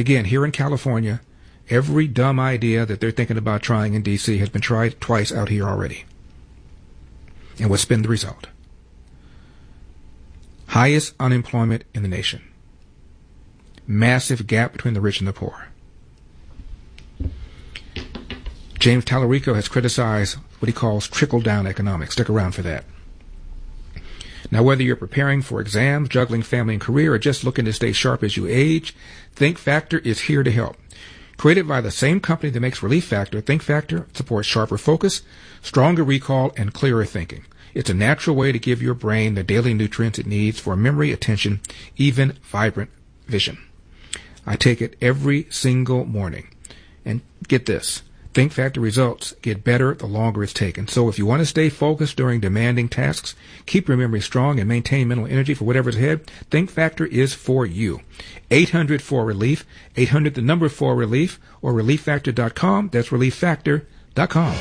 again, here in California, every dumb idea that they're thinking about trying in D.C. has been tried twice out here already. And what's been the result? Highest unemployment in the nation. Massive gap between the rich and the poor. James Tallarico has criticized what he calls trickle-down economics. Stick around for that. Now, whether you're preparing for exams, juggling family and career, or just looking to stay sharp as you age, Think Factor is here to help. Created by the same company that makes Relief Factor, Think Factor supports sharper focus, stronger recall, and clearer thinking. It's a natural way to give your brain the daily nutrients it needs for memory, attention, even vibrant vision. I take it every single morning. And get this, Think Factor results get better the longer it's taken. So if you want to stay focused during demanding tasks, keep your memory strong, and maintain mental energy for whatever's ahead, Think Factor is for you. 800-4RELIEF, 800 the number 4RELIEF, or ReliefFactor.com. That's ReliefFactor.com.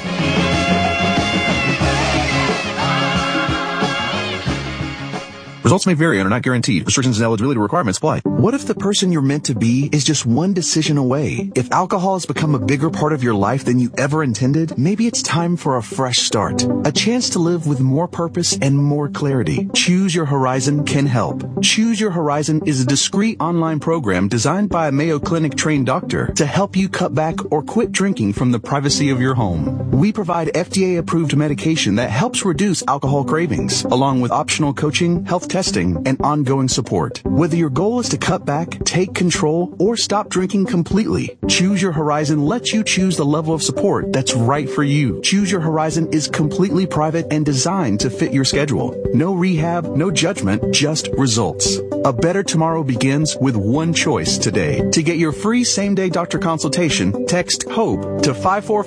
Results may vary and are not guaranteed. Restrictions and eligibility requirements apply. What if the person you're meant to be is just one decision away? If alcohol has become a bigger part of your life than you ever intended, maybe it's time for a fresh start. A chance to live with more purpose and more clarity. Choose Your Horizon can help. Choose Your Horizon is a discreet online program designed by a Mayo Clinic trained doctor to help you cut back or quit drinking from the privacy of your home. We provide FDA-approved medication that helps reduce alcohol cravings, along with optional coaching, health testing, and ongoing support. Whether your goal is to cut back, take control, or stop drinking completely, Choose Your Horizon lets you choose the level of support that's right for you. Choose Your Horizon is completely private and designed to fit your schedule. No rehab, no judgment, just results. A better tomorrow begins with one choice today. To get your free same-day doctor consultation, text HOPE to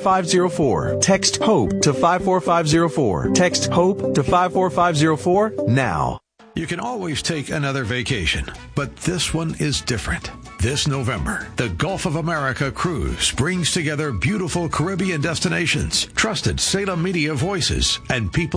54504. Text HOPE to 54504. Text HOPE to 54504 now. You can always take another vacation, but this one is different. This November, the Gulf of America Cruise brings together beautiful Caribbean destinations, trusted Salem media voices, and people.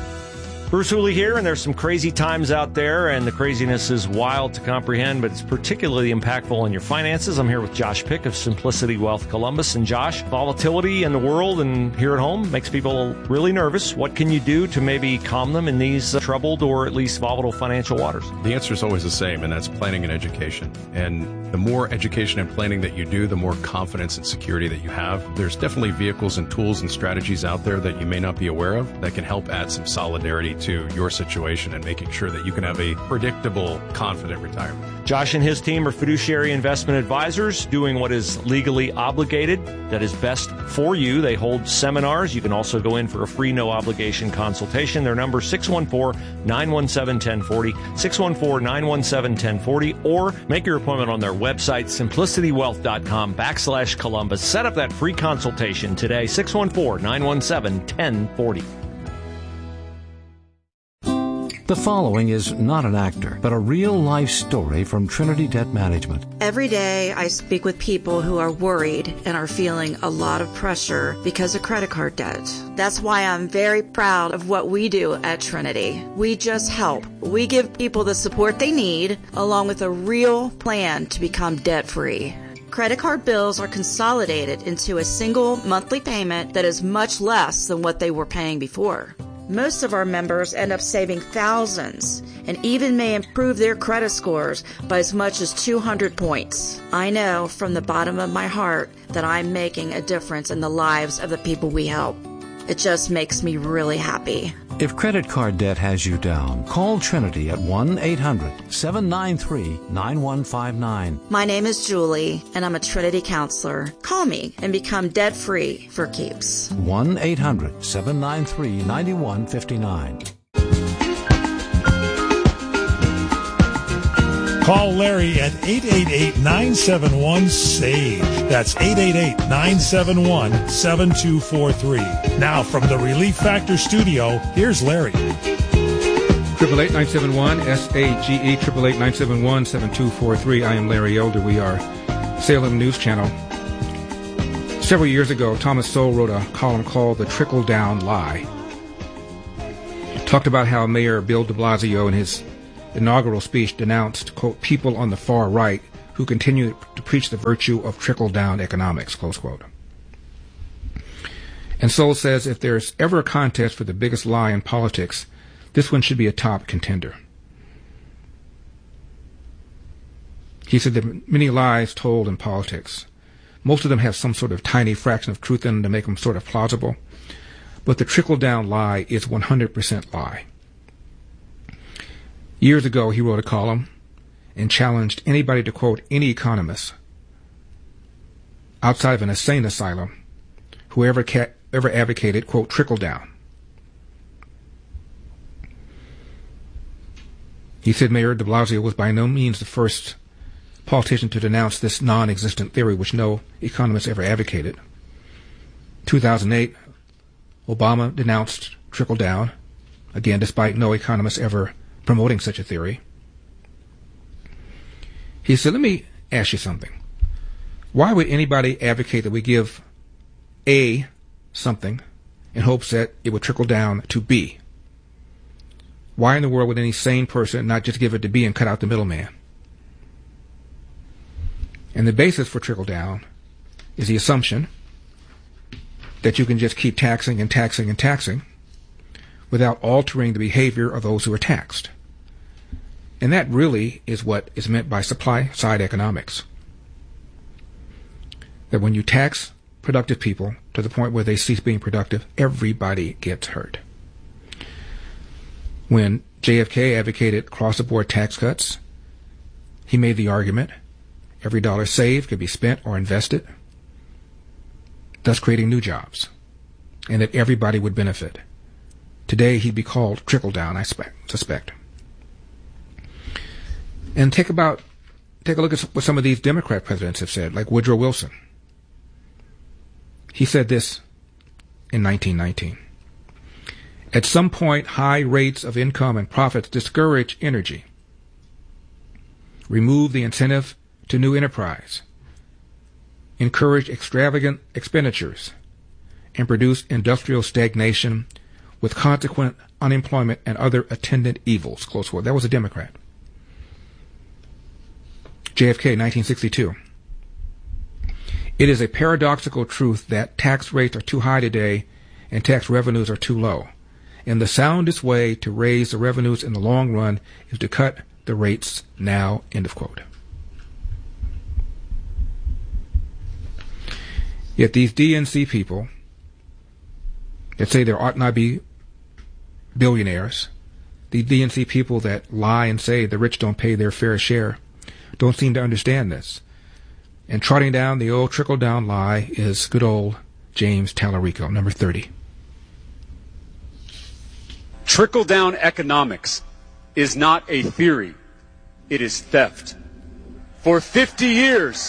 Bruce Hooley here, and there's some crazy times out there, and the craziness is wild to comprehend, but it's particularly impactful on your finances. I'm here with Josh Pick of Simplicity Wealth Columbus. And Josh, volatility in the world and here at home makes people really nervous. What can you do to maybe calm them in these troubled or at least volatile financial waters? The answer is always the same, and that's planning and education. And the more education and planning that you do, the more confidence and security that you have. There's definitely vehicles and tools and strategies out there that you may not be aware of that can help add some solidarity to your situation and making sure that you can have a predictable, confident retirement. Josh and his team are fiduciary investment advisors doing what is legally obligated, that is best for you. They hold seminars. You can also go in for a free, no-obligation consultation. Their number is 614-917-1040, 614-917-1040, or make your appointment on their website, simplicitywealth.com/Columbus. Set up that free consultation today, 614-917-1040. The following is not an actor, but a real-life story from Trinity Debt Management. Every day I speak with people who are worried and are feeling a lot of pressure because of credit card debt. That's why I'm very proud of what we do at Trinity. We just help. We give people the support they need, along with a real plan to become debt-free. Credit card bills are consolidated into a single monthly payment that is much less than what they were paying before. Most of our members end up saving thousands and even may improve their credit scores by as much as 200 points. I know from the bottom of my heart that I'm making a difference in the lives of the people we help. It just makes me really happy. If credit card debt has you down, call Trinity at 1-800-793-9159. My name is Julie, and I'm a Trinity counselor. Call me and become debt-free for keeps. 1-800-793-9159. Call Larry at 888-971-SAGE. That's 888-971-7243. Now from the Relief Factor studio, here's Larry. 888-971-SAGE, 888-971-7243. I am Larry Elder. We are Salem News Channel. Several years ago, Thomas Sowell wrote a column called The Trickle-Down Lie. Talked about how Mayor Bill de Blasio in his inaugural speech denounced, quote, people on the far right who continue to preach the virtue of trickle-down economics, close quote. And Sowell says if there's ever a contest for the biggest lie in politics, this one should be a top contender. He said there are many lies told in politics. Most of them have some sort of tiny fraction of truth in them to make them sort of plausible. But the trickle-down lie is 100% lie. Years ago, he wrote a column and challenged anybody to quote any economist outside of an insane asylum who ever advocated, quote, trickle-down. He said Mayor de Blasio was by no means the first politician to denounce this non-existent theory, which no economist ever advocated. 2008, Obama denounced trickle-down, again, despite no economist ever promoting such a theory. He said, let me ask you something. Why would anybody advocate that we give A something in hopes that it would trickle down to B? Why in the world would any sane person not just give it to B and cut out the middleman? And the basis for trickle-down is the assumption that you can just keep taxing and taxing and taxing without altering the behavior of those who are taxed. And that really is what is meant by supply-side economics. That when you tax productive people to the point where they cease being productive, everybody gets hurt. When JFK advocated across-the-board tax cuts, he made the argument every dollar saved could be spent or invested, thus creating new jobs, and that everybody would benefit. Today, he'd be called trickle-down, I suspect. And take a look at what some of these Democrat presidents have said, like Woodrow Wilson. He said this in 1919. At some point, high rates of income and profits discourage energy, remove the incentive to new enterprise, encourage extravagant expenditures, and produce industrial stagnation with consequent unemployment and other attendant evils, close quote. That was a Democrat. JFK, 1962. It is a paradoxical truth that tax rates are too high today and tax revenues are too low. And the soundest way to raise the revenues in the long run is to cut the rates now, end of quote. Yet these DNC people that say there ought not be billionaires, the DNC people that lie and say the rich don't pay their fair share, don't seem to understand this. And trotting down the old trickle-down lie is good old James Tallarico, number 30. Trickle-down economics is not a theory. It is theft. For 50 years,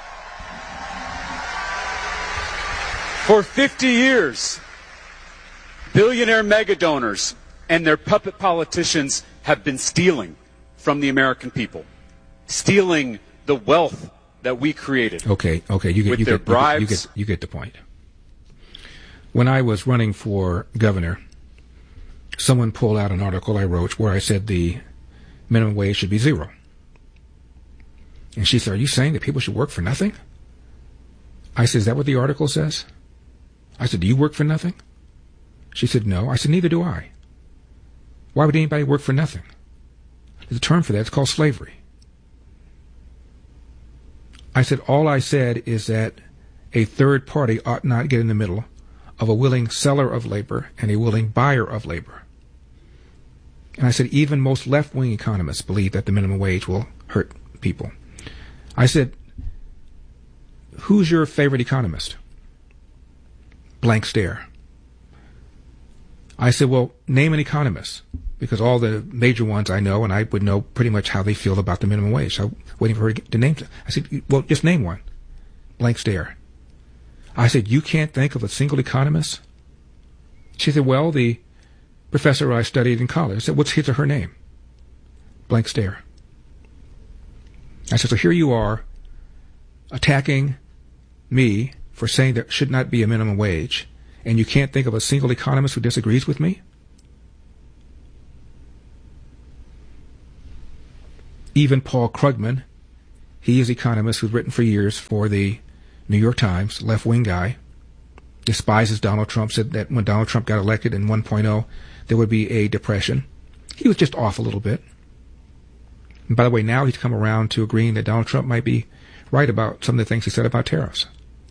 billionaire mega donors and their puppet politicians have been stealing from the American people, stealing the wealth that we created. Okay, you get the point. When I was running for governor, someone pulled out an article I wrote where I said the minimum wage should be $0. And she said, "Are you saying that people should work for nothing?" I said, "Is that what the article says?" I said, "Do you work for nothing?" She said, "No." I said, "Neither do I." Why would anybody work for nothing? There's a term for that. It's called slavery. I said, all I said is that a third party ought not get in the middle of a willing seller of labor and a willing buyer of labor. And I said, even most left-wing economists believe that the minimum wage will hurt people. I said, who's your favorite economist? Blank stare. I said, well, name an economist, because all the major ones I know, and I would know pretty much how they feel about the minimum wage. So I'm waiting for her to name them. I said, well, just name one. Blank stare. I said, you can't think of a single economist? She said, well, the professor I studied in college. I said, what's his or her name? Blank stare. I said, so here you are attacking me for saying there should not be a minimum wage, and you can't think of a single economist who disagrees with me? Even Paul Krugman He is an economist who's written for years for the New York Times, left-wing guy, despises Donald Trump, said that when Donald Trump got elected in 1.0, there would be a depression. He was just off a little bit. And by the way, now he's come around to agreeing that Donald Trump might be right about some of the things he said about tariffs.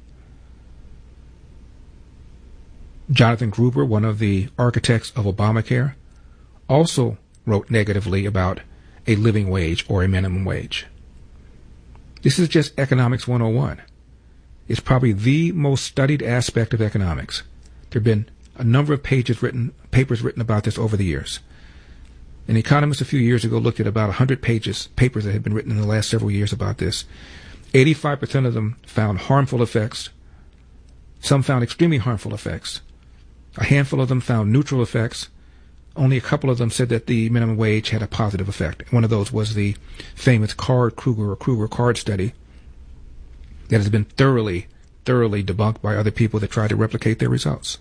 Jonathan Gruber, one of the architects of Obamacare, also wrote negatively about a living wage or a minimum wage. This is just Economics 101. It's probably the most studied aspect of economics. There have been a number of papers written about this over the years. An economist a few years ago looked at about 100 papers that had been written in the last several years about this. 85% of them found harmful effects. Some found extremely harmful effects. A handful of them found neutral effects. Only a couple of them said that the minimum wage had a positive effect. One of those was the famous Kruger-Card study that has been thoroughly debunked by other people that try to replicate their results.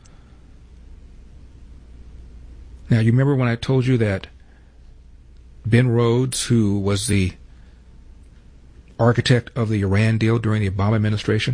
Now, you remember when I told you that Ben Rhodes, who was the architect of the Iran deal during the Obama administration,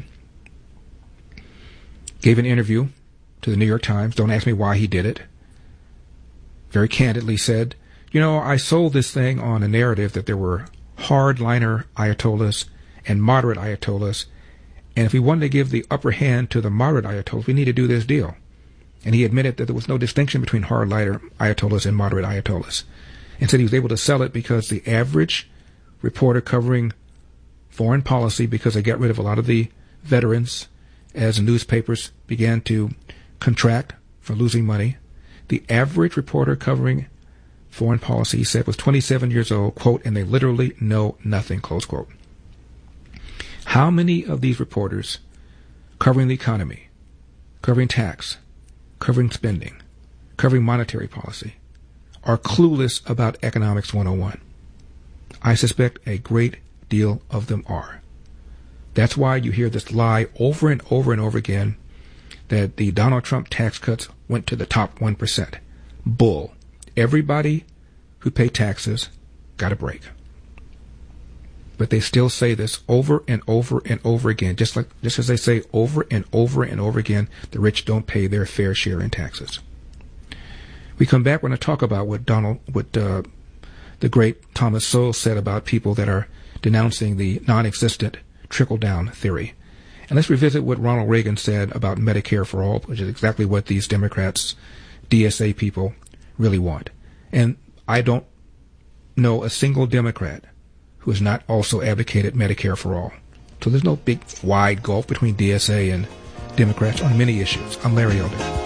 gave an interview to the New York Times. Don't ask me why he did it. Very candidly said, I sold this thing on a narrative that there were hardliner ayatollahs and moderate ayatollahs, and if we wanted to give the upper hand to the moderate ayatollahs, we need to do this deal. And he admitted that there was no distinction between hardliner ayatollahs and moderate ayatollahs, and said he was able to sell it because the average reporter covering foreign policy, because they got rid of a lot of the veterans as newspapers began to contract for losing money, the average reporter covering foreign policy, he said, was 27 years old, quote, and they literally know nothing, close quote. How many of these reporters covering the economy, covering tax, covering spending, covering monetary policy, are clueless about Economics 101? I suspect a great deal of them are. That's why you hear this lie over and over and over again that the Donald Trump tax cuts went to the top 1%. Bull. Everybody who paid taxes got a break. But they still say this over and over and over again, just as they say over and over and over again, the rich don't pay their fair share in taxes. We come back, we're going to talk about what the great Thomas Sowell said about people that are denouncing the non-existent trickle-down theory. And let's revisit what Ronald Reagan said about Medicare for All, which is exactly what these Democrats, DSA people, really want. And I don't know a single Democrat who has not also advocated Medicare for All. So there's no big, wide gulf between DSA and Democrats on many issues. I'm Larry Elder.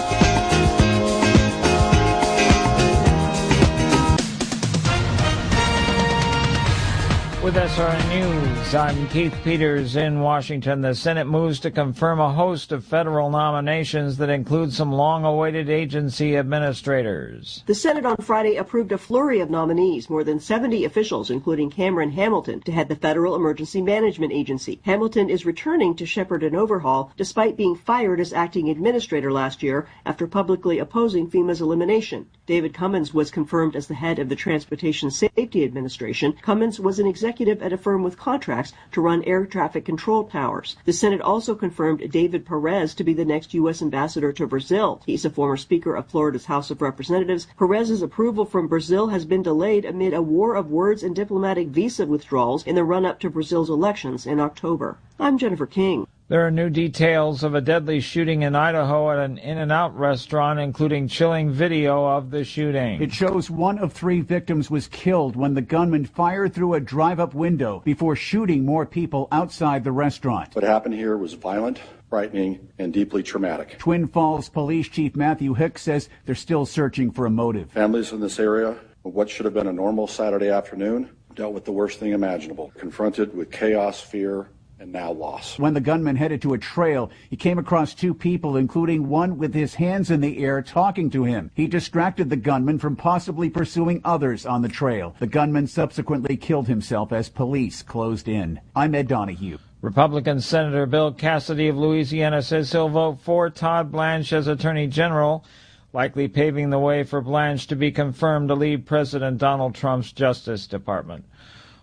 With SRN News, I'm Keith Peters in Washington. The Senate moves to confirm a host of federal nominations that include some long-awaited agency administrators. The Senate on Friday approved a flurry of nominees, more than 70 officials, including Cameron Hamilton, to head the Federal Emergency Management Agency. Hamilton is returning to shepherd an overhaul, despite being fired as acting administrator last year after publicly opposing FEMA's elimination. David Cummins was confirmed as the head of the Transportation Safety Administration. Cummins was an executive at a firm with contracts to run air traffic control towers. The Senate also confirmed David Perez to be the next U.S. ambassador to Brazil. He's a former Speaker of Florida's House of Representatives. Perez's approval from Brazil has been delayed amid a war of words and diplomatic visa withdrawals in the run-up to Brazil's elections in October. I'm Jennifer King. There are new details of a deadly shooting in Idaho at an In-N-Out restaurant, including chilling video of the shooting. It shows one of 3 victims was killed when the gunman fired through a drive-up window before shooting more people outside the restaurant. What happened here was violent, frightening, and deeply traumatic. Twin Falls Police Chief Matthew Hicks says they're still searching for a motive. Families in this area, what should have been a normal Saturday afternoon, dealt with the worst thing imaginable, confronted with chaos, fear, and now loss. When the gunman headed to a trail, he came across 2 people, including one with his hands in the air talking to him. He distracted the gunman from possibly pursuing others on the trail. The gunman subsequently killed himself as police closed in. I'm Ed Donahue. Republican Senator Bill Cassidy of Louisiana says he'll vote for Todd Blanche as Attorney General, likely paving the way for Blanche to be confirmed to lead President Donald Trump's Justice Department.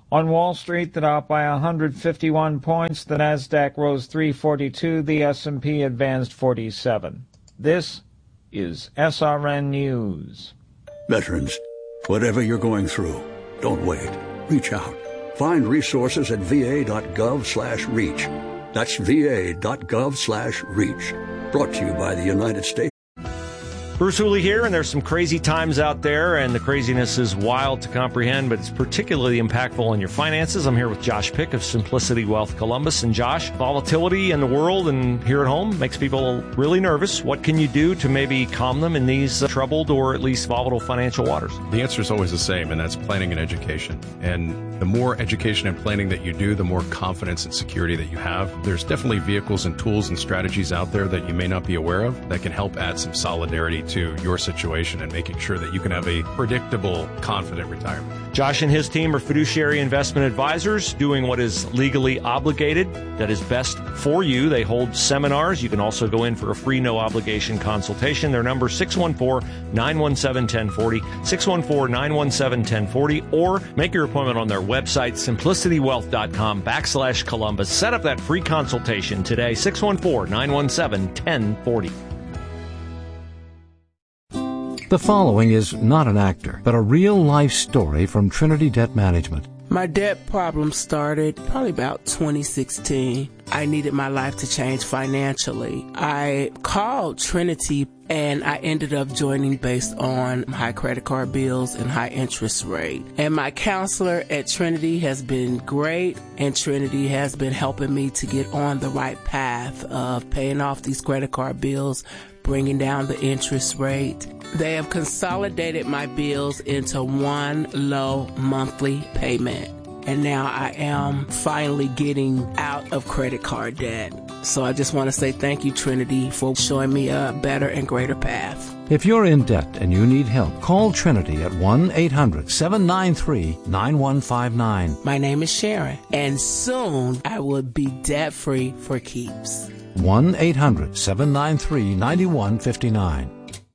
On Wall Street, the Dow by 151 points, the Nasdaq rose 342, the S&P advanced 47. This is SRN News. Veterans, whatever you're going through, don't wait. Reach out. Find resources at va.gov/reach. That's va.gov/reach. Brought to you by the United States. Bruce Hooley here, and there's some crazy times out there, and the craziness is wild to comprehend, but it's particularly impactful on your finances. I'm here with Josh Pick of Simplicity Wealth Columbus. And Josh, volatility in the world and here at home makes people really nervous. What can you do to maybe calm them in these troubled or at least volatile financial waters? The answer is always the same, and that's planning and education. And the more education and planning that you do, the more confidence and security that you have. There's definitely vehicles and tools and strategies out there that you may not be aware of that can help add some solidarity to your situation and making sure that you can have a predictable, confident retirement. Josh and his team are fiduciary investment advisors doing what is legally obligated, that is best for you. They hold seminars. You can also go in for a free, no-obligation consultation. Their number is 614-917-1040, 614-917-1040, or make your appointment on their website, simplicitywealth.com/Columbus. Set up that free consultation today, 614-917-1040. The following is not an actor, but a real-life story from Trinity Debt Management. My debt problem started probably about 2016. I needed my life to change financially. I called Trinity and I ended up joining based on high credit card bills and high interest rate. And my counselor at Trinity has been great, and Trinity has been helping me to get on the right path of paying off these credit card bills, bringing down the interest rate. They have consolidated my bills into one low monthly payment. And now I am finally getting out of credit card debt. So I just want to say thank you, Trinity, for showing me a better and greater path. If you're in debt and you need help, call Trinity at 1-800-793-9159. My name is Sharon, and soon I will be debt-free for keeps. 1-800-793-9159.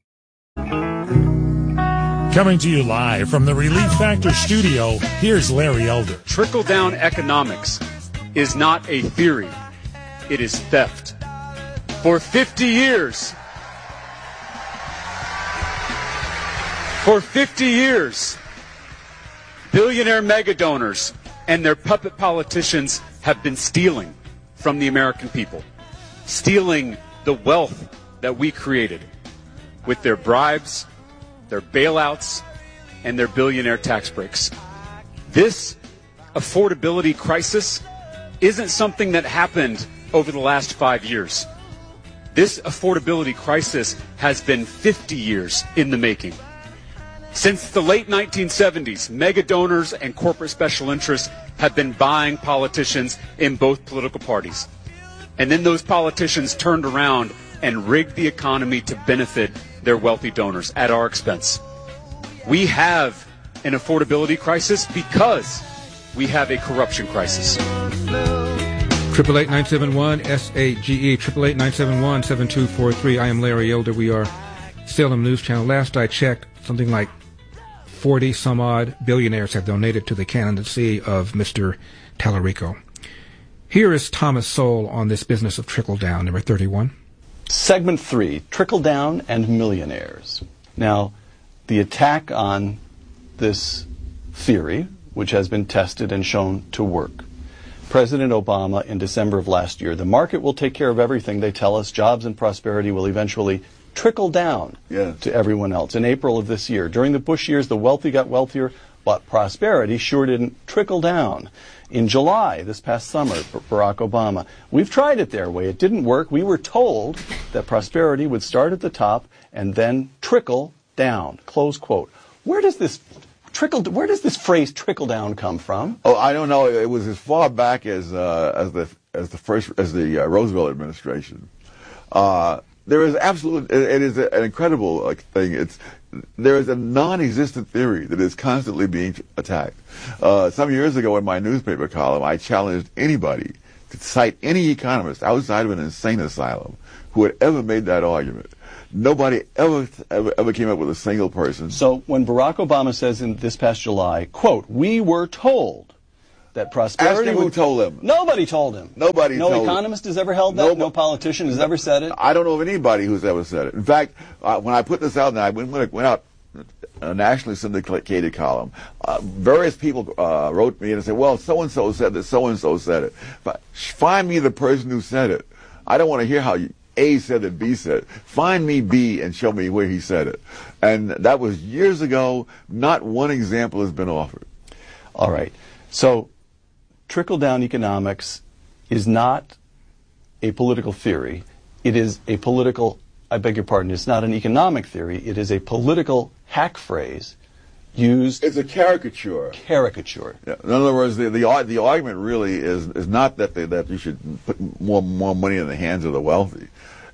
Coming to you live from the Relief Factor studio, here's Larry Elder. Trickle-down economics is not a theory. It is theft. For 50 years, billionaire mega donors and their puppet politicians have been stealing from the American people, stealing the wealth that we created with their bribes, their bailouts, and their billionaire tax breaks. This affordability crisis isn't something that happened over the last 5 years. This affordability crisis has been 50 years in the making. Since the late 1970s, mega donors and corporate special interests have been buying politicians in both political parties. And then those politicians turned around and rigged the economy to benefit their wealthy donors at our expense. We have an affordability crisis because we have a corruption crisis. 888-971-SAGE, 888-971-7243. I am Larry Elder. We are Salem News Channel. Last I checked, something like 40 some odd billionaires have donated to the candidacy of Mr. Tallarico. Here is Thomas Sowell on this business of trickle down, number 31. Segment 3, Trickle Down and Millionaires. Now, the attack on this theory, which has been tested and shown to work. President Obama in December of last year, the market will take care of everything. They tell us jobs and prosperity will eventually trickle down to everyone else. In April of this year, during the Bush years, the wealthy got wealthier, but prosperity sure didn't trickle down. In July, this past summer, Barack Obama, we've tried it their way. It didn't work. We were told that prosperity would start at the top and then trickle down, close quote. Where does this phrase trickle down come from? Oh, I don't know. It was as far back as the Roosevelt administration. There is it is an incredible thing. There is a non-existent theory that is constantly being attacked. Some years ago in my newspaper column, I challenged anybody to cite any economist outside of an insane asylum who had ever made that argument. Nobody ever came up with a single person. So when Barack Obama says in this past July, quote, we were told that prosperity. Ask him who told him. Nobody told him. No economist has ever held that. No politician has ever said it. I don't know of anybody who's ever said it. In fact, when I put this out, and I went out a nationally syndicated column, various people wrote me and said, well, so-and-so said this, so-and-so said it. But find me the person who said it. I don't want to hear how A said that B said it. Find me B and show me where he said it. And that was years ago. Not one example has been offered. All right. So trickle-down economics is not a political theory. It is a political, I beg your pardon, it's not an economic theory. It is a political hack phrase used. It's a caricature. Caricature. Yeah. In other words, the argument really is not that you should put more money in the hands of the wealthy.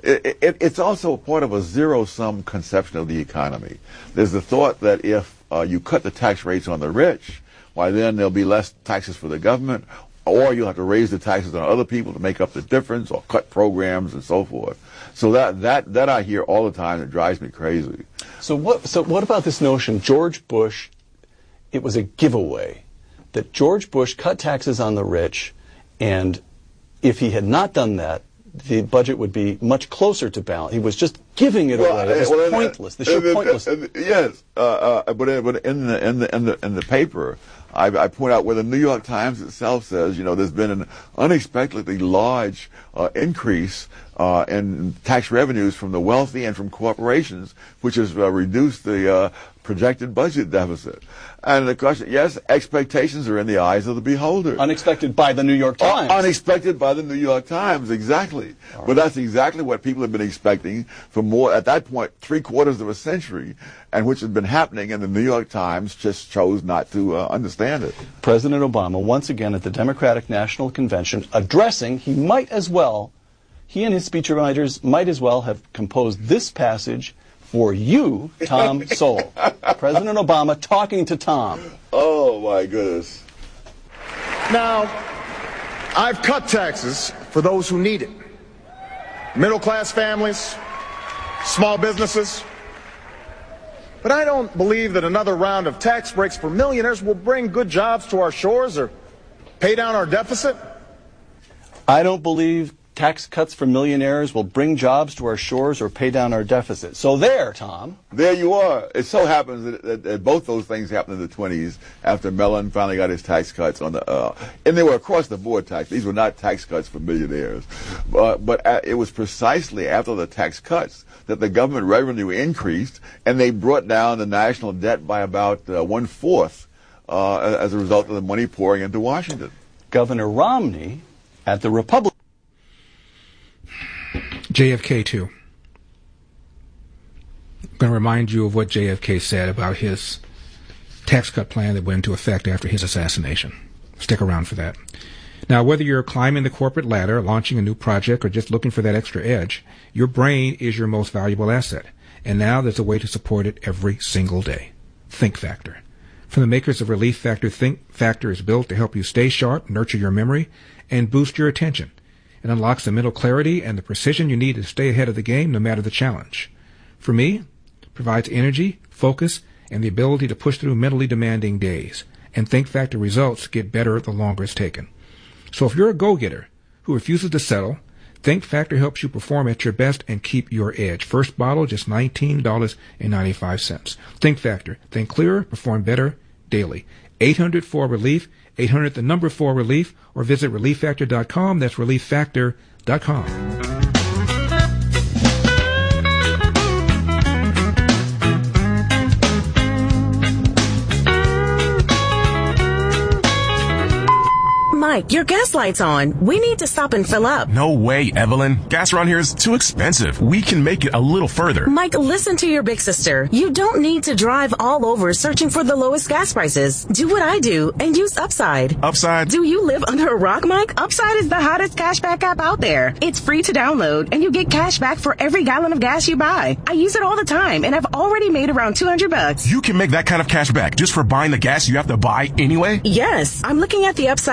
It's also part of a zero-sum conception of the economy. There's the thought that if you cut the tax rates on the rich, why then there'll be less taxes for the government, or you'll have to raise the taxes on other people to make up the difference, or cut programs and so forth. So that I hear all the time. It drives me crazy. So what about this notion, George Bush, it was a giveaway, that George Bush cut taxes on the rich, and if he had not done that, the budget would be much closer to balance. He was just giving it away. It was pointless. The sheer pointless. Yes, but in the paper, I point out where the New York Times itself says, there's been an unexpectedly large increase in tax revenues from the wealthy and from corporations, which has reduced the projected budget deficit. And the question, yes, expectations are in the eyes of the beholder. Unexpected by the New York Times. Unexpected by the New York Times, exactly. Right. But that's exactly what people have been expecting for more, at that point, 3/4 of a century, and which has been happening, and the New York Times just chose not to understand it. President Obama, once again at the Democratic National Convention, addressing, he and his speechwriters might as well have composed this passage for you, Tom Sowell. President Obama talking to Tom. Oh, my goodness. Now, I've cut taxes for those who need it. Middle-class families, small businesses. But I don't believe that another round of tax breaks for millionaires will bring good jobs to our shores or pay down our deficit. I don't believe tax cuts for millionaires will bring jobs to our shores or pay down our deficit. So there, Tom. There you are. It so happens that both those things happened in the 20s after Mellon finally got his tax cuts on the, and they were across the board tax. These were not tax cuts for millionaires. But it was precisely after the tax cuts that the government revenue increased, and they brought down the national debt by about 1/4 as a result of the money pouring into Washington. Governor Romney at the Republican. JFK, too. I'm going to remind you of what JFK said about his tax cut plan that went into effect after his assassination. Stick around for that. Now, whether you're climbing the corporate ladder, launching a new project, or just looking for that extra edge, your brain is your most valuable asset. And now there's a way to support it every single day. Think Factor. From the makers of Relief Factor, Think Factor is built to help you stay sharp, nurture your memory, and boost your attention. It unlocks the mental clarity and the precision you need to stay ahead of the game no matter the challenge. For me, it provides energy, focus, and the ability to push through mentally demanding days. And Think Factor results get better the longer it's taken. So if you're a go-getter who refuses to settle, Think Factor helps you perform at your best and keep your edge. First bottle, just $19.95. Think Factor. Think clearer, perform better daily. 800-4-RELIEF, 800-4-RELIEF, or visit ReliefFactor.com. That's ReliefFactor.com. Mike, your gas light's on. We need to stop and fill up. No way, Evelyn. Gas around here is too expensive. We can make it a little further. Mike, listen to your big sister. You don't need to drive all over searching for the lowest gas prices. Do what I do and use Upside. Upside? Do you live under a rock, Mike? Upside is the hottest cashback app out there. It's free to download, and you get cash back for every gallon of gas you buy. I use it all the time, and I've already made around $200. You can make that kind of cash back just for buying the gas you have to buy anyway? Yes. I'm looking at the Upside app now.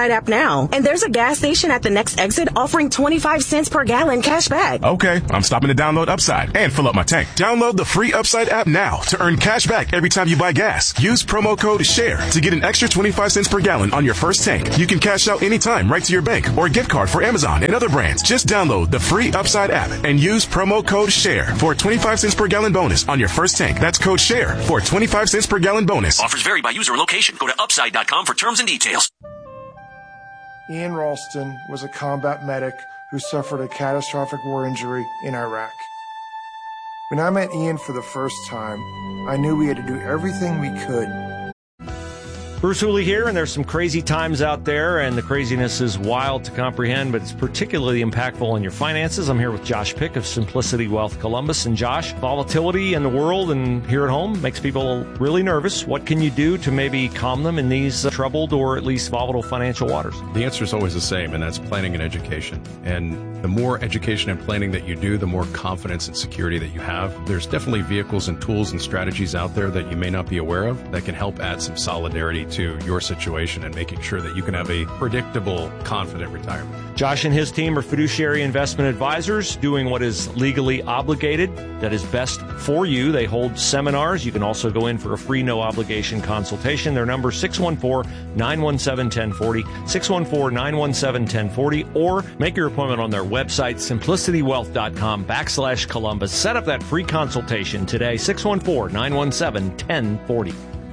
now. And there's a gas station at the next exit offering 25 cents per gallon cash back. Okay, I'm stopping to download Upside and fill up my tank. Download the free Upside app now to earn cash back every time you buy gas. Use promo code SHARE to get an extra 25 cents per gallon on your first tank. You can cash out anytime right to your bank or gift card for Amazon and other brands. Just download the free Upside app and use promo code SHARE for a 25 cents per gallon bonus on your first tank. That's code SHARE for a 25 cents per gallon bonus. Offers vary by user and location. Go to upside.com for terms and details. Ian Ralston was a combat medic who suffered a catastrophic war injury in Iraq. When I met Ian for the first time, I knew we had to do everything we could. Bruce Hooley here, and there's some crazy times out there, and the craziness is wild to comprehend, but it's particularly impactful on your finances. I'm here with Josh Pick of Simplicity Wealth Columbus. And Josh, volatility in the world and here at home makes people really nervous. What can you do to maybe calm them in these troubled or at least volatile financial waters? The answer is always the same, and that's planning and education. And the more education and planning that you do, the more confidence and security that you have. There's definitely vehicles and tools and strategies out there that you may not be aware of that can help add some solidarity to your situation and making sure that you can have a predictable, confident retirement. Josh and his team are fiduciary investment advisors doing what is legally obligated, that is best for you. They hold seminars. You can also go in for a free, no-obligation consultation. Their number is 614-917-1040, 614-917-1040, or make your appointment on their website, simplicitywealth.com/Columbus. Set up that free consultation today, 614-917-1040.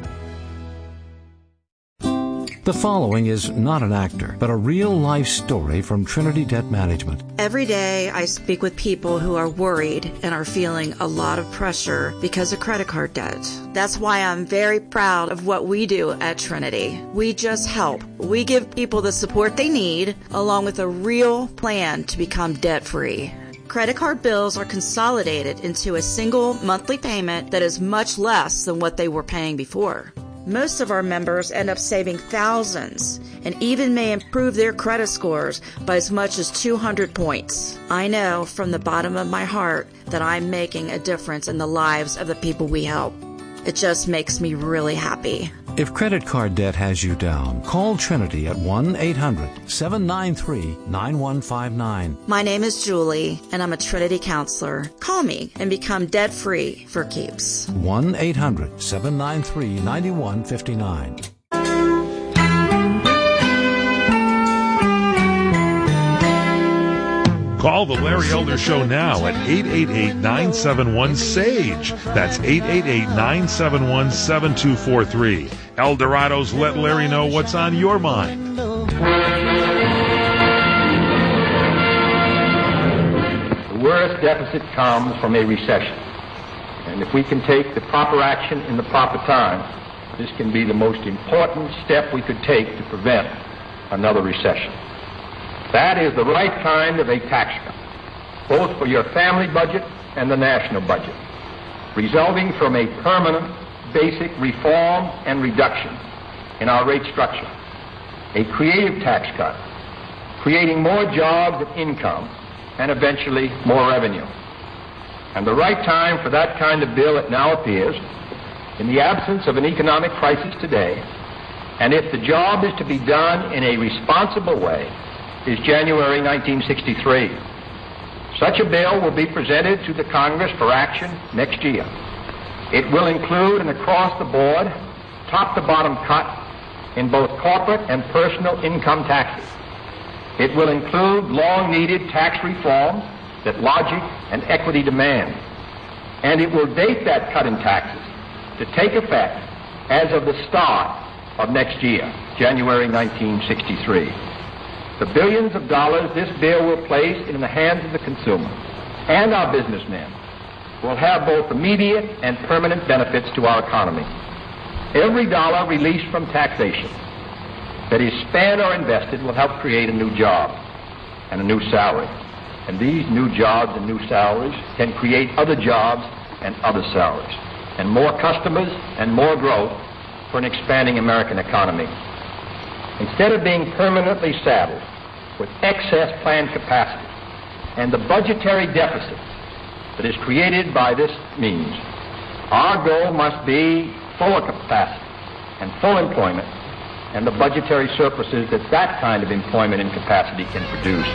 The following is not an actor, but a real-life story from Trinity Debt Management. Every day I speak with people who are worried and are feeling a lot of pressure because of credit card debt. That's why I'm very proud of what we do at Trinity. We just help. We give people the support they need, along with a real plan to become debt-free. Credit card bills are consolidated into a single monthly payment that is much less than what they were paying before. Most of our members end up saving thousands and even may improve their credit scores by as much as 200 points. I know from the bottom of my heart that I'm making a difference in the lives of the people we help. It just makes me really happy. If credit card debt has you down, call Trinity at 1-800-793-9159. My name is Julie, and I'm a Trinity counselor. Call me and become debt-free for keeps. 1-800-793-9159. Call the Larry Elder Show now at 888-971-SAGE. That's 888-971-7243. Eldorado's Let Larry Know What's on Your Mind. The worst deficit comes from a recession. And if we can take the proper action in the proper time, this can be the most important step we could take to prevent another recession. That is the right kind of a tax cut, both for your family budget and the national budget, resulting from a permanent basic reform and reduction in our rate structure, a creative tax cut, creating more jobs and income, and eventually more revenue. And the right time for that kind of bill, it now appears, in the absence of an economic crisis today, and if the job is to be done in a responsible way, is January 1963. Such a bill will be presented to the Congress for action next year. It will include an across-the-board, top-to-bottom cut in both corporate and personal income taxes. It will include long-needed tax reforms that logic and equity demand. And it will date that cut in taxes to take effect as of the start of next year, January 1963. The billions of dollars this bill will place in the hands of the consumer and our businessmen will have both immediate and permanent benefits to our economy. Every dollar released from taxation that is spent or invested will help create a new job and a new salary. And these new jobs and new salaries can create other jobs and other salaries, and more customers and more growth for an expanding American economy. Instead of being permanently saddled with excess planned capacity and the budgetary deficit that is created by this means, our goal must be full capacity and full employment and the budgetary surpluses that that kind of employment incapacity can produce.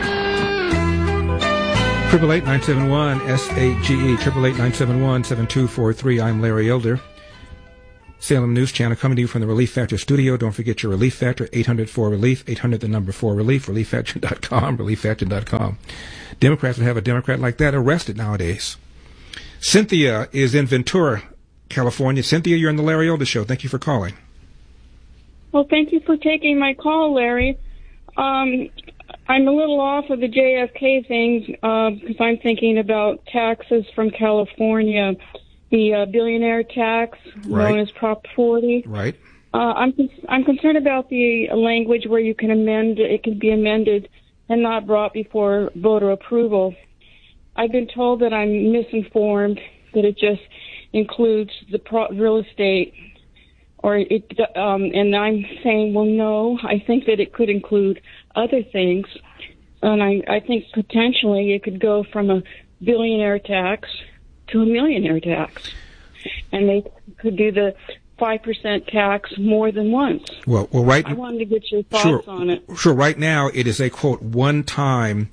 888-971-SAGE, 888-971-7243. I'm Larry Elder. Salem News Channel coming to you from the Relief Factor studio. Don't forget your Relief Factor, 800-4-RELIEF, 800-4-RELIEF, relieffactor.com, relieffactor.com. Democrats would have a Democrat like that arrested nowadays. Cynthia is in Ventura, California. Cynthia, you're on the Larry Elder Show. Thank you for calling. Well, thank you for taking my call, Larry. I'm a little off of the JFK thing because I'm thinking about taxes from California, the billionaire tax known as Prop 40. Right. I'm concerned about the language where you can amend. It can be amended and not brought before voter approval. I've been told that I'm misinformed, that it just includes the real estate. And I'm saying, well, no, I think that it could include other things. And I think potentially it could go from a billionaire tax to a millionaire tax. And they could do the 5% tax more than once. Well, right. I wanted to get your thoughts on it. Sure. Right now, it is a, quote, one-time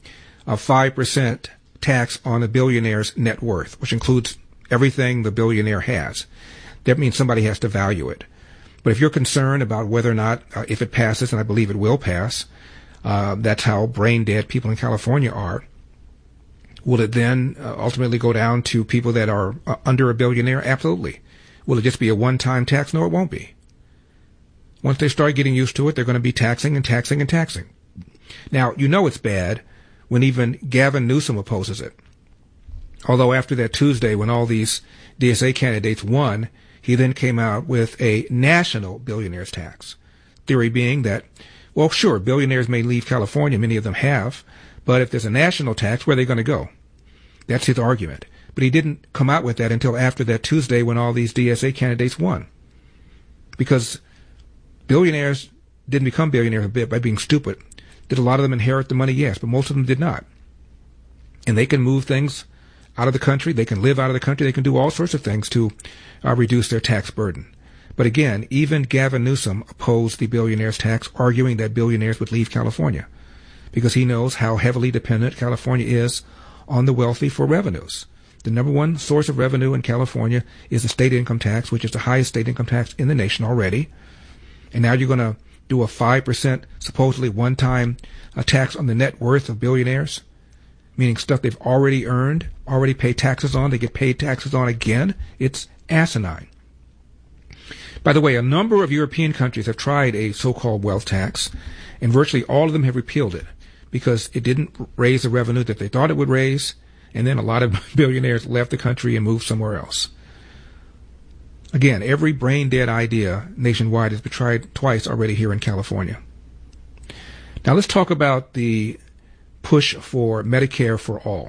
5% tax on a billionaire's net worth, which includes everything the billionaire has. That means somebody has to value it. But if you're concerned about whether or not, if it passes, and I believe it will pass, that's how brain-dead people in California are, will it then ultimately go down to people that are under a billionaire? Absolutely. Will it just be a one-time tax? No, it won't be. Once they start getting used to it, they're going to be taxing and taxing and taxing. Now, you know it's bad when even Gavin Newsom opposes it. Although after that Tuesday when all these DSA candidates won, he then came out with a national billionaires tax. Theory being that, well, sure, billionaires may leave California, many of them have, but if there's a national tax, where are they going to go? That's his argument. But he didn't come out with that until after that Tuesday when all these DSA candidates won. Because billionaires didn't become billionaires by being stupid. Did a lot of them inherit the money? Yes, but most of them did not. And they can move things out of the country. They can live out of the country. They can do all sorts of things to reduce their tax burden. But again, even Gavin Newsom opposed the billionaires tax, arguing that billionaires would leave California because he knows how heavily dependent California is on the wealthy for revenues. The number one source of revenue in California is the state income tax, which is the highest state income tax in the nation already. And now you're going to do a 5% supposedly one-time tax on the net worth of billionaires, meaning stuff they've already earned, already paid taxes on, they get paid taxes on again. It's asinine. By the way, a number of European countries have tried a so-called wealth tax, and virtually all of them have repealed it because it didn't raise the revenue that they thought it would raise, and then a lot of billionaires left the country and moved somewhere else. Again, every brain-dead idea nationwide has been tried twice already here in California. Now let's talk about the push for Medicare for all.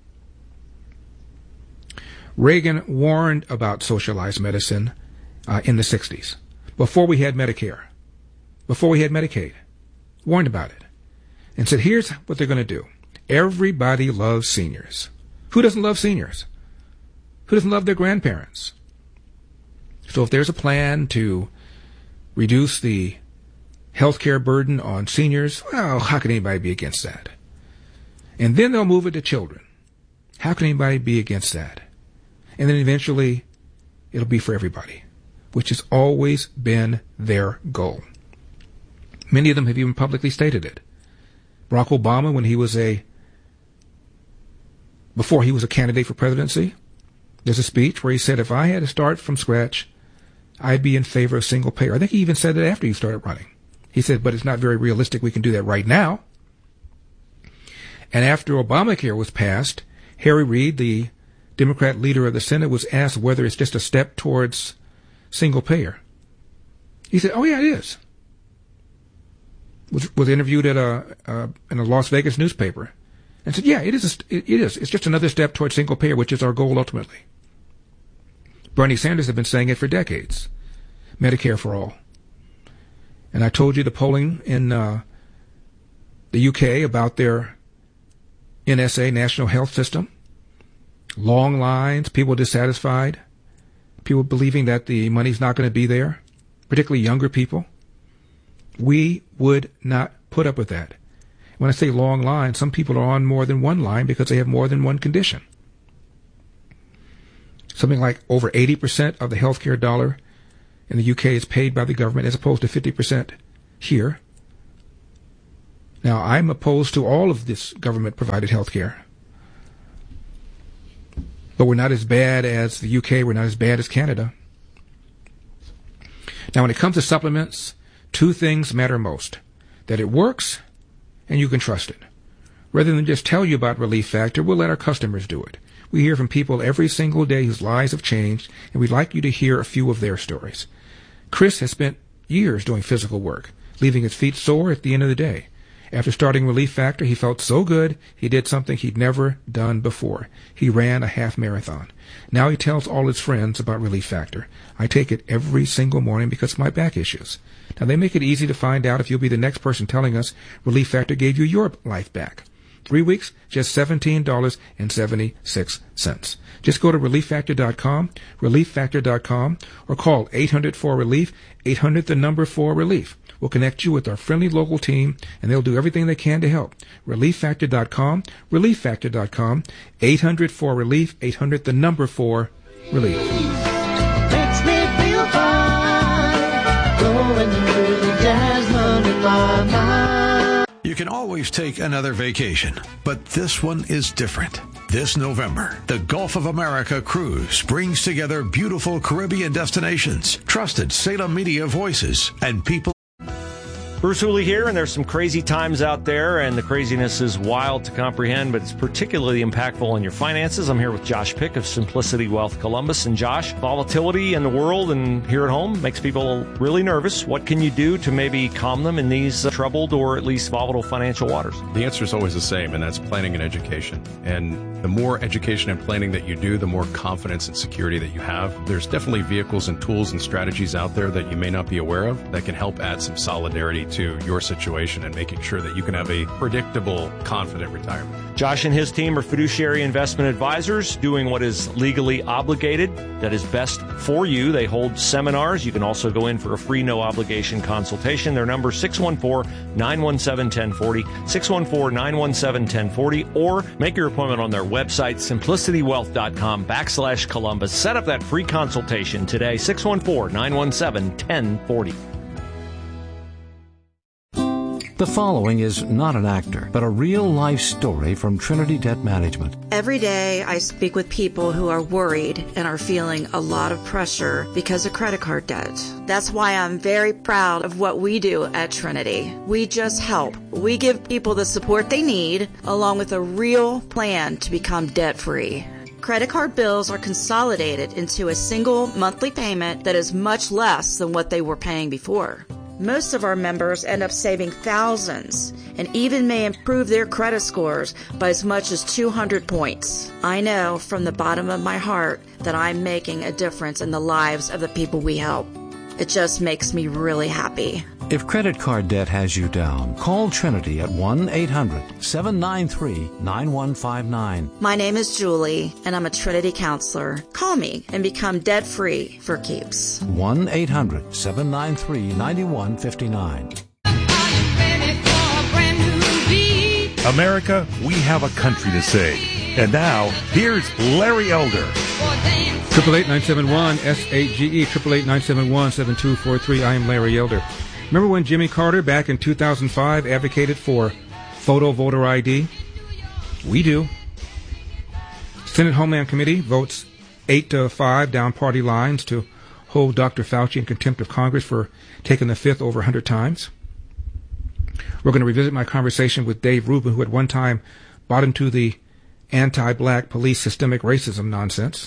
Reagan warned about socialized medicine in the 60s, before we had Medicare, before we had Medicaid, warned about it, and said, here's what they're going to do. Everybody loves seniors. Who doesn't love seniors? Who doesn't love their grandparents? So if there's a plan to reduce the health care burden on seniors, well, how can anybody be against that? And then they'll move it to children. How can anybody be against that? And then eventually it'll be for everybody, which has always been their goal. Many of them have even publicly stated it. Barack Obama, when he was before he was a candidate for presidency, there's a speech where he said, if I had to start from scratch, I'd be in favor of single payer. I think he even said that after he started running. He said, but it's not very realistic. We can do that right now. And after Obamacare was passed, Harry Reid, the Democrat leader of the Senate, was asked whether it's just a step towards single payer. He said, oh, yeah, it is. Was interviewed at in a Las Vegas newspaper and said, yeah, it is. It is. It's just another step towards single payer, which is our goal ultimately. Bernie Sanders has been saying it for decades. Medicare for all. And I told you the polling in the UK about their NSA, National Health System. Long lines, people dissatisfied, people believing that the money's not going to be there, particularly younger people. We would not put up with that. When I say long line, some people are on more than one line because they have more than one condition. Something like over 80% of the healthcare dollar in the UK is paid by the government as opposed to 50% here. Now, I'm opposed to all of this government-provided healthcare. But we're not as bad as the UK. We're not as bad as Canada. Now, when it comes to supplements, two things matter most. That it works and you can trust it. Rather than just tell you about Relief Factor, we'll let our customers do it. We hear from people every single day whose lives have changed, and we'd like you to hear a few of their stories. Chris has spent years doing physical work, leaving his feet sore at the end of the day. After starting Relief Factor, he felt so good, he did something he'd never done before. He ran a half marathon. Now he tells all his friends about Relief Factor. I take it every single morning because of my back issues. Now, they make it easy to find out if you'll be the next person telling us Relief Factor gave you your life back. 3 weeks, just $17.76. Just go to ReliefFactor.com, ReliefFactor.com, or call 800-4RELIEF, 800-4RELIEF. We'll connect you with our friendly local team, and they'll do everything they can to help. ReliefFactor.com, ReliefFactor.com, 800-4RELIEF, 800-4RELIEF. Makes me feel fine, going through the jasmine in my mind. You can always take another vacation, but this one is different. This November, the Gulf of America Cruise brings together beautiful Caribbean destinations, trusted Salem media voices, and people. Bruce Hooley here, and there's some crazy times out there, and the craziness is wild to comprehend, but it's particularly impactful on your finances. I'm here with Josh Pick of Simplicity Wealth Columbus. And Josh, volatility in the world and here at home makes people really nervous. What can you do to maybe calm them in these troubled or at least volatile financial waters? The answer is always the same, and that's planning and education. And the more education and planning that you do, the more confidence and security that you have. There's definitely vehicles and tools and strategies out there that you may not be aware of that can help add some solidarity to your situation and making sure that you can have a predictable, confident retirement. Josh and his team are fiduciary investment advisors doing what is legally obligated, that is best for you. They hold seminars. You can also go in for a free, no-obligation consultation. Their number is 614-917-1040, 614-917-1040, or make your appointment on their website, simplicitywealth.com/Columbus. Set up that free consultation today, 614-917-1040. The following is not an actor, but a real-life story from Trinity Debt Management. Every day I speak with people who are worried and are feeling a lot of pressure because of credit card debt. That's why I'm very proud of what we do at Trinity. We just help. We give people the support they need, along with a real plan to become debt-free. Credit card bills are consolidated into a single monthly payment that is much less than what they were paying before. Most of our members end up saving thousands and even may improve their credit scores by as much as 200 points. I know from the bottom of my heart that I'm making a difference in the lives of the people we help. It just makes me really happy. If credit card debt has you down, call Trinity at 1-800-793-9159. My name is Julie, and I'm a Trinity counselor. Call me and become debt-free for keeps. 1-800-793-9159. America, we have a country to save. And now, here's Larry Elder. 888-971-SAGE, 888-971-7243. I am Larry Elder. Remember when Jimmy Carter back in 2005 advocated for photo voter ID? We do. Senate Homeland Committee votes 8-5 down party lines to hold Dr. Fauci in contempt of Congress for taking the fifth over 100 times. We're going to revisit my conversation with Dave Rubin, who at one time bought into the anti-black police systemic racism nonsense.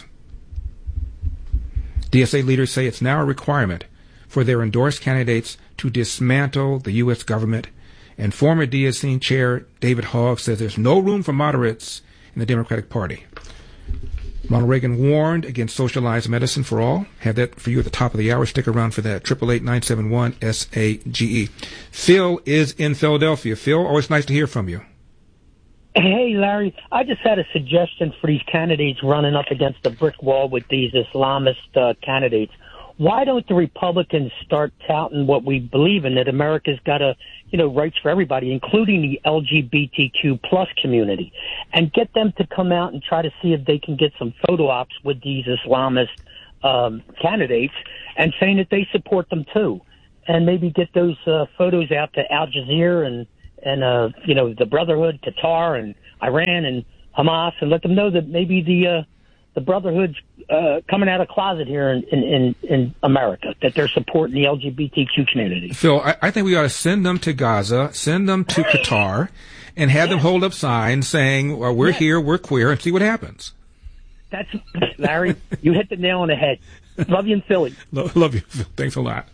DSA leaders say it's now a requirement for their endorsed candidates to dismantle the U.S. government, and former DSA chair David Hogg says there's no room for moderates in the Democratic Party. Ronald Reagan warned against socialized medicine for all. Have that for you at the top of the hour. Stick around for that. 888-971-SAGE. Phil is in Philadelphia. Phil, always nice to hear from you. Hey, Larry, I just had a suggestion for these candidates running up against the brick wall with these Islamist candidates. Why don't the Republicans start touting what we believe in, that America's got rights for everybody, including the LGBTQ plus community, and get them to come out and try to see if they can get some photo ops with these Islamist candidates and saying that they support them too, and maybe get those photos out to Al Jazeera and the Brotherhood, Qatar and Iran and Hamas, and let them know that maybe the Brotherhood's coming out of closet here in America, that they're supporting the LGBTQ community. Phil, I think we ought to send them to Gaza, send them to Qatar, and have them hold up signs saying, well, we're here, we're queer, and see what happens. That's, Larry, you hit the nail on the head. Love you in Philly. Love you, Phil. Thanks a lot.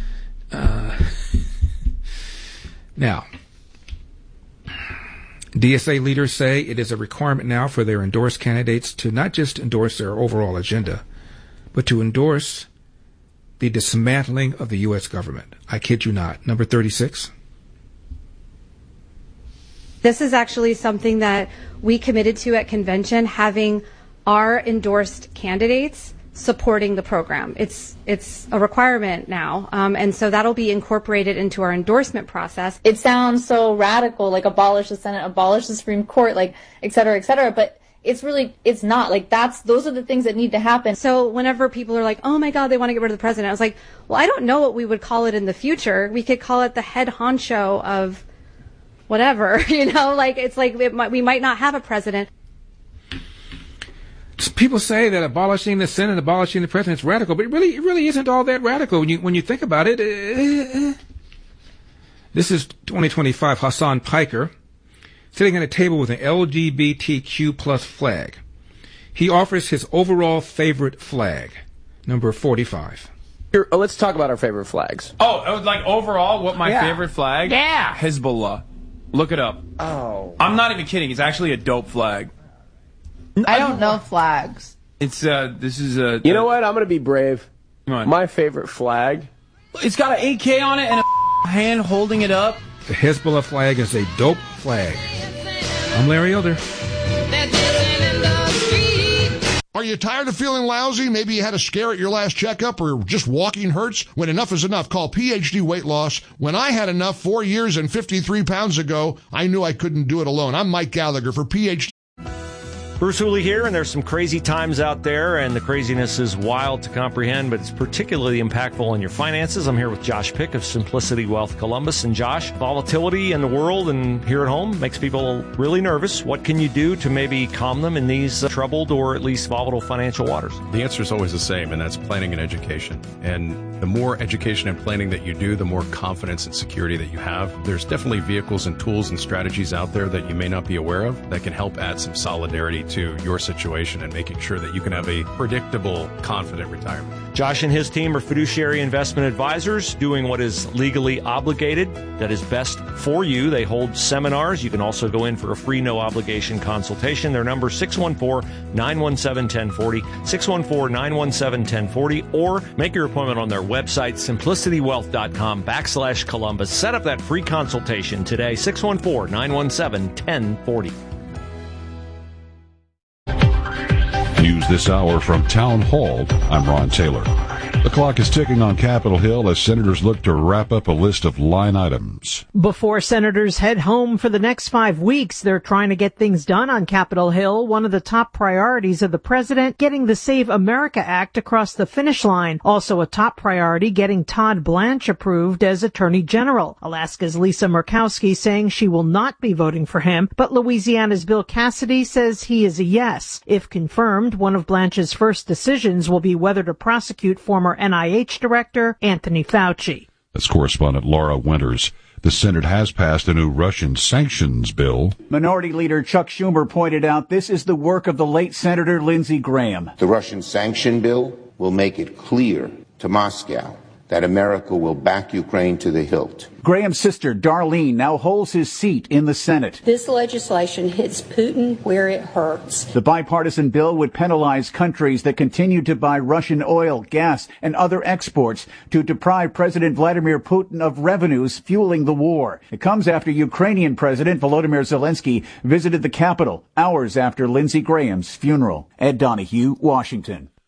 Now, DSA leaders say it is a requirement now for their endorsed candidates to not just endorse their overall agenda, but to endorse the dismantling of the U.S. government. I kid you not. Number 36. This is actually something that we committed to at convention, having our endorsed candidates supporting the program. It's a requirement now, and so that'll be incorporated into our endorsement process. It sounds so radical, like abolish the Senate, abolish the Supreme Court, like et cetera, but it's not. Like those are the things that need to happen. So whenever people are like, oh my God, they want to get rid of the president, I was like, well, I don't know what we would call it in the future. We could call it the head honcho of whatever, it's like we might not have a president. People say that abolishing the Senate, abolishing the president is radical, but it really isn't all that radical when you think about it. This is 2025 Hassan Piker sitting at a table with an LGBTQ plus flag. He offers his overall favorite flag, number 45. Here, let's talk about our favorite flags. Oh, like overall, what my favorite flag? Yeah. Hezbollah. Look it up. Oh. I'm not even kidding. It's actually a dope flag. I don't know flags. It's this is a. You know what? I'm gonna be brave. My favorite flag. It's got an AK on it and a hand holding it up. The Hezbollah flag is a dope flag. I'm Larry Elder. Are you tired of feeling lousy? Maybe you had a scare at your last checkup or just walking hurts? When enough is enough, call PhD Weight Loss. When I had enough 4 years and 53 pounds ago, I knew I couldn't do it alone. I'm Mike Gallagher for PhD. Bruce Hooley here, and there's some crazy times out there, and the craziness is wild to comprehend, but it's particularly impactful on your finances. I'm here with Josh Pick of Simplicity Wealth Columbus. And Josh, volatility in the world and here at home makes people really nervous. What can you do to maybe calm them in these troubled or at least volatile financial waters? The answer is always the same, and that's planning and education. And the more education and planning that you do, the more confidence and security that you have. There's definitely vehicles and tools and strategies out there that you may not be aware of that can help add some solidarity to your situation and making sure that you can have a predictable, confident retirement. Josh and his team are fiduciary investment advisors doing what is legally obligated, that is best for you. They hold seminars. You can also go in for a free, no-obligation consultation. Their number, 614-917-1040, 614-917-1040, or make your appointment on their website, simplicitywealth.com/Columbus. Set up that free consultation today, 614-917-1040. News this hour from Town Hall. I'm Ron Taylor. The clock is ticking on Capitol Hill as senators look to wrap up a list of line items. Before senators head home for the next 5 weeks, they're trying to get things done on Capitol Hill. One of the top priorities of the president, getting the Save America Act across the finish line. Also a top priority, getting Todd Blanche approved as Attorney General. Alaska's Lisa Murkowski saying she will not be voting for him, but Louisiana's Bill Cassidy says he is a yes. If confirmed, one of Blanche's first decisions will be whether to prosecute former NIH Director Anthony Fauci. That's correspondent Laura Winters. The Senate has passed a new Russian sanctions bill. Minority Leader Chuck Schumer pointed out this is the work of the late Senator Lindsey Graham. The Russian sanction bill will make it clear to Moscow that America will back Ukraine to the hilt. Graham's sister, Darlene, now holds his seat in the Senate. This legislation hits Putin where it hurts. The bipartisan bill would penalize countries that continue to buy Russian oil, gas, and other exports to deprive President Vladimir Putin of revenues fueling the war. It comes after Ukrainian President Volodymyr Zelensky visited the Capitol hours after Lindsey Graham's funeral. Ed Donahue, Washington.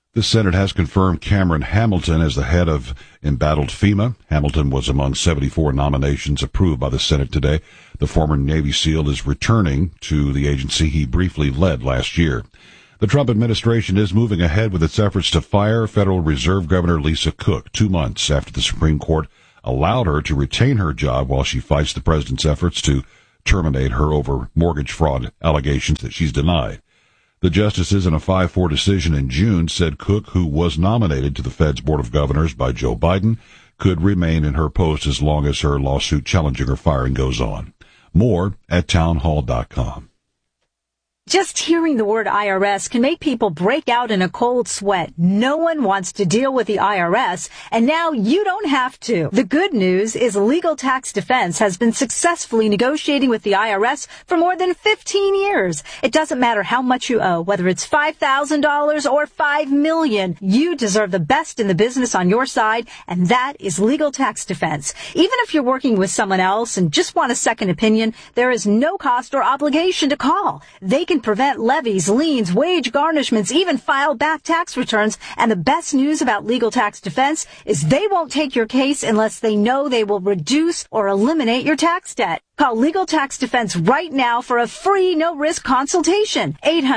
The Senate has confirmed Cameron Hamilton as the head of embattled FEMA. Hamilton was among 74 nominations approved by the Senate today. The former Navy SEAL is returning to the agency he briefly led last year. The Trump administration is moving ahead with its efforts to fire Federal Reserve Governor Lisa Cook 2 months after the Supreme Court allowed her to retain her job while she fights the president's efforts to terminate her over mortgage fraud allegations that she's denied. The justices in a 5-4 decision in June said Cook, who was nominated to the Fed's Board of Governors by Joe Biden, could remain in her post as long as her lawsuit challenging her firing goes on. More at townhall.com. Just hearing the word IRS can make people break out in a cold sweat. No one wants to deal with the IRS, and now you don't have to. The good news is Legal Tax Defense has been successfully negotiating with the IRS for more than 15 years. It doesn't matter how much you owe, whether it's $5,000 or $5 million. You deserve the best in the business on your side, and that is Legal Tax Defense. Even if you're working with someone else and just want a second opinion, there is no cost or obligation to call. They can prevent levies, liens, wage garnishments, even file back tax returns. And the best news about Legal Tax Defense is they won't take your case unless they know they will reduce or eliminate your tax debt. Call Legal Tax Defense right now for a free, no-risk consultation.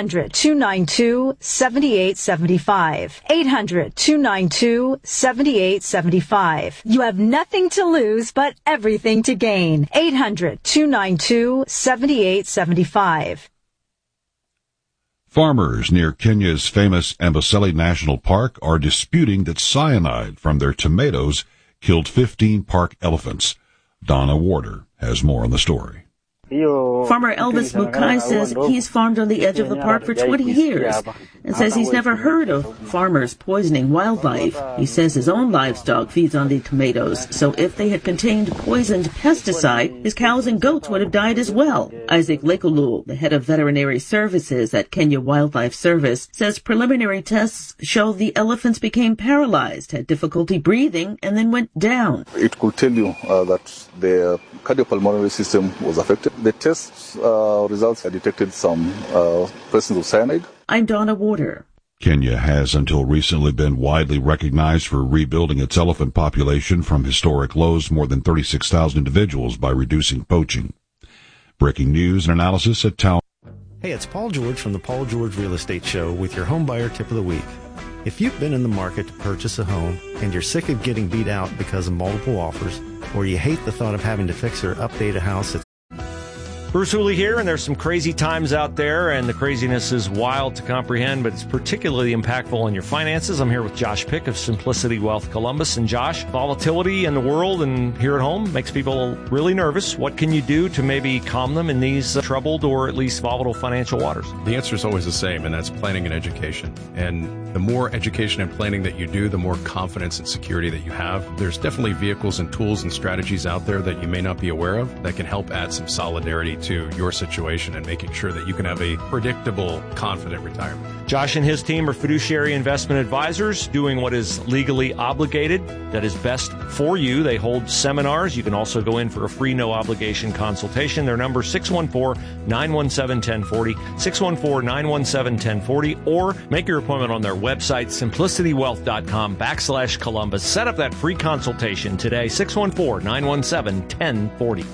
800-292-7875. 800-292-7875. You have nothing to lose, but everything to gain. 800-292-7875. Farmers near Kenya's famous Amboseli National Park are disputing that cyanide from their tomatoes killed 15 park elephants. Donna Warder has more on the story. Farmer Elvis Mukai says he's farmed on the edge of the park for 20 years and says he's never heard of farmers poisoning wildlife. He says his own livestock feeds on the tomatoes, so if they had contained poisoned pesticide, his cows and goats would have died as well. Isaac Lekulu, the head of veterinary services at Kenya Wildlife Service, says preliminary tests show the elephants became paralyzed, had difficulty breathing, and then went down. It could tell you that the cardiopulmonary system was affected. The test results had detected some presence of cyanide. I'm Donna Warder. Kenya has until recently been widely recognized for rebuilding its elephant population from historic lows, more than 36,000 individuals, by reducing poaching. Breaking news and analysis at Town. Hey, it's Paul George from the Paul George Real Estate Show with your home buyer tip of the week. If you've been in the market to purchase a home and you're sick of getting beat out because of multiple offers, or you hate the thought of having to fix or update a house that's Bruce Hooley here, and there's some crazy times out there, and the craziness is wild to comprehend, but it's particularly impactful on your finances. I'm here with Josh Pick of Simplicity Wealth Columbus. And Josh, volatility in the world and here at home makes people really nervous. What can you do to maybe calm them in these troubled or at least volatile financial waters? The answer is always the same, and that's planning and education. And the more education and planning that you do, the more confidence and security that you have. There's definitely vehicles and tools and strategies out there that you may not be aware of that can help add some solidarity to your situation and making sure that you can have a predictable, confident retirement. Josh and his team are fiduciary investment advisors doing what is legally obligated, that is best for you. They hold seminars. You can also go in for a free, no-obligation consultation. Their number is 614-917-1040, 614-917-1040, or make your appointment on their website, simplicitywealth.com/Columbus. Set up that free consultation today, 614-917-1040.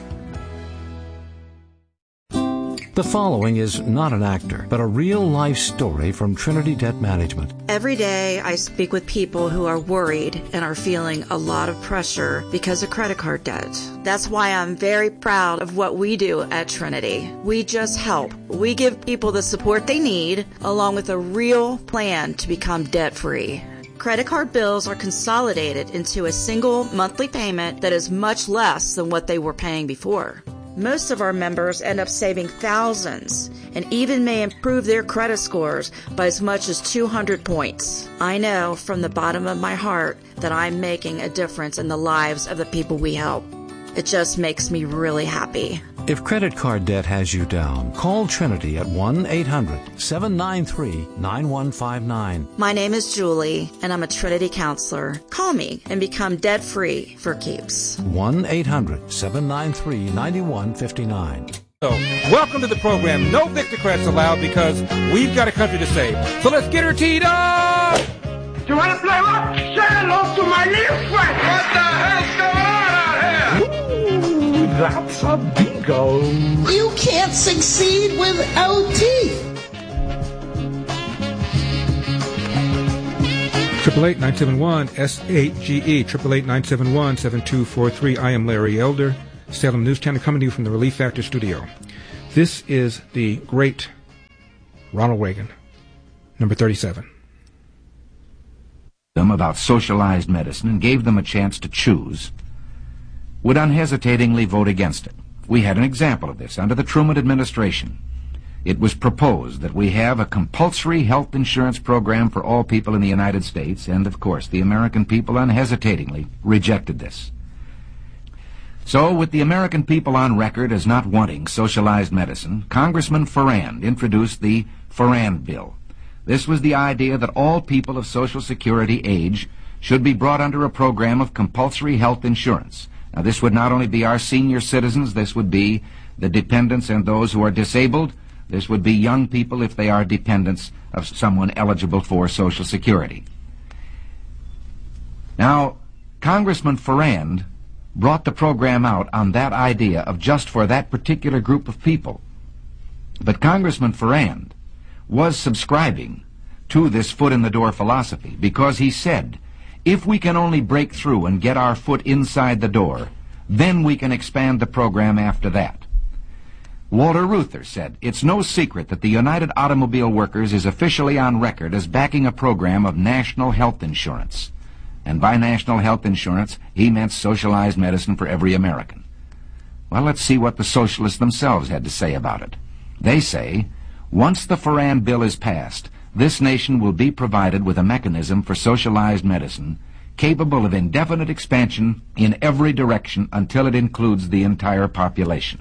The following is not an actor, but a real-life story from Trinity Debt Management. Every day I speak with people who are worried and are feeling a lot of pressure because of credit card debt. That's why I'm very proud of what we do at Trinity. We just help. We give people the support they need, along with a real plan to become debt-free. Credit card bills are consolidated into a single monthly payment that is much less than what they were paying before. Most of our members end up saving thousands and even may improve their credit scores by as much as 200 points. I know from the bottom of my heart that I'm making a difference in the lives of the people we help. It just makes me really happy. If credit card debt has you down, call Trinity at 1-800-793-9159. My name is Julie, and I'm a Trinity counselor. Call me and become debt-free for keeps. 1-800-793-9159. So, welcome to the program. No Victor credits allowed because we've got a country to save. So let's get her teed up! You want to play what? Say hello to my little friend. What the hell's going on out here? Ooh, that's a bingo. You can't succeed without teeth. 888-971-SAGE, 888-971-7243. I am Larry Elder, Salem News Channel, coming to you from the Relief Factor studio. This is the great Ronald Reagan, number 37. Them about socialized medicine and gave them a chance to choose, would unhesitatingly vote against it. We had an example of this under the Truman administration. It was proposed that we have a compulsory health insurance program for all people in the United States, and of course the American people unhesitatingly rejected this. So, with the American people on record as not wanting socialized medicine, Congressman Farrand introduced the Farrand Bill. This was the idea that all people of Social Security age should be brought under a program of compulsory health insurance. Now, this would not only be our senior citizens, this would be the dependents and those who are disabled. This would be young people if they are dependents of someone eligible for Social Security. Now, Congressman Farrand brought the program out on that idea of just for that particular group of people. But Congressman Farrand was subscribing to this foot-in-the-door philosophy because he said, if we can only break through and get our foot inside the door, then we can expand the program after that. Walter Reuther said, it's no secret that the United Automobile Workers is officially on record as backing a program of national health insurance. And by national health insurance, he meant socialized medicine for every American. Well, let's see what the socialists themselves had to say about it. They say, once the Farrand Bill is passed, this nation will be provided with a mechanism for socialized medicine capable of indefinite expansion in every direction until it includes the entire population.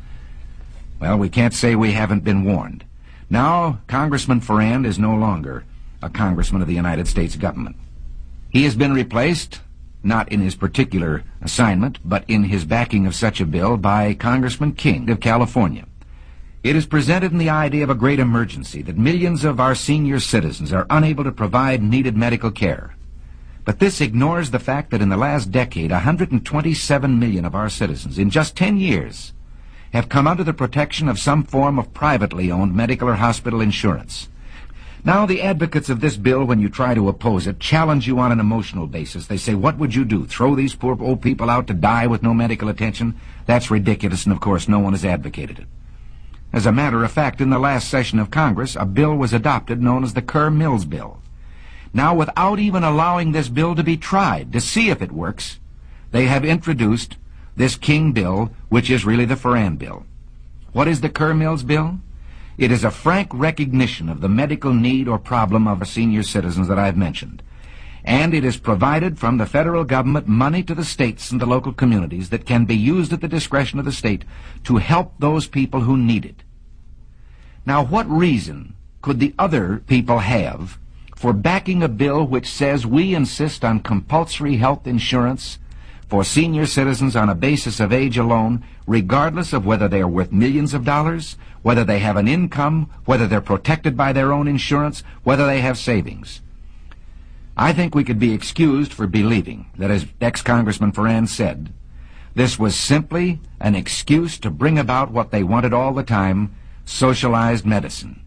Well, we can't say we haven't been warned. Now, Congressman Farrand is no longer a congressman of the United States government. He has been replaced, not in his particular assignment, but in his backing of such a bill, by Congressman King of California. It is presented in the idea of a great emergency that millions of our senior citizens are unable to provide needed medical care. But this ignores the fact that in the last decade, 127 million of our citizens, in just 10 years, have come under the protection of some form of privately owned medical or hospital insurance. Now, the advocates of this bill, when you try to oppose it, challenge you on an emotional basis. They say, what would you do? Throw these poor old people out to die with no medical attention? That's ridiculous, and of course no one has advocated it. As a matter of fact, in the last session of Congress, a bill was adopted known as the Kerr-Mills Bill. Now, without even allowing this bill to be tried to see if it works, they have introduced this King bill, which is really the Farrand Bill. What is the Kerr-Mills Bill? It is a frank recognition of the medical need or problem of senior citizens that I've mentioned. And it is provided from the federal government money to the states and the local communities that can be used at the discretion of the state to help those people who need it. Now, what reason could the other people have for backing a bill which says we insist on compulsory health insurance for senior citizens on a basis of age alone, regardless of whether they are worth millions of dollars, whether they have an income, whether they're protected by their own insurance, whether they have savings? I think we could be excused for believing that, as ex-Congressman Farrand said, this was simply an excuse to bring about what they wanted all the time, socialized medicine.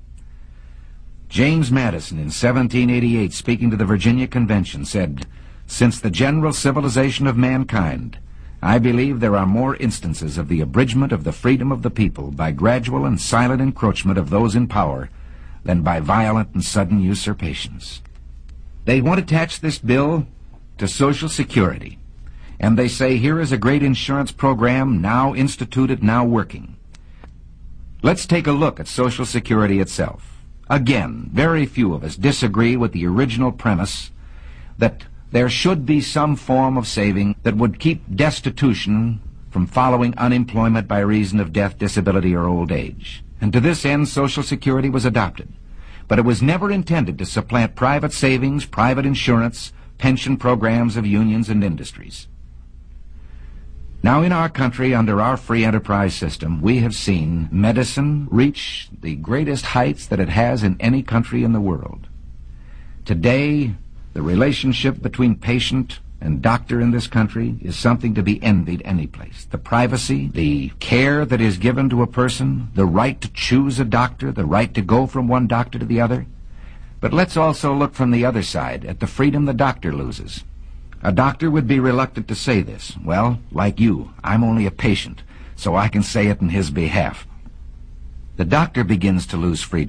James Madison, in 1788, speaking to the Virginia Convention, said, since the general civilization of mankind, I believe there are more instances of the abridgment of the freedom of the people by gradual and silent encroachment of those in power than by violent and sudden usurpations. They want to attach this bill to Social Security, and they say here is a great insurance program now instituted, now working. Let's take a look at Social Security itself. Again, very few of us disagree with the original premise that there should be some form of saving that would keep destitution from following unemployment by reason of death, disability, or old age. And to this end, Social Security was adopted. But it was never intended to supplant private savings, private insurance, pension programs of unions and industries. Now, in our country, under our free enterprise system, we have seen medicine reach the greatest heights that it has in any country in the world. Today, The relationship between patient and doctor in this country is something to be envied any place. The privacy, the care that is given to a person, the right to choose a doctor, the right to go from one doctor to the other. But let's also look from the other side at the freedom the doctor loses. A doctor would be reluctant to say this. Well, like you, I'm only a patient, so I can say it in his behalf. The doctor begins to lose freedom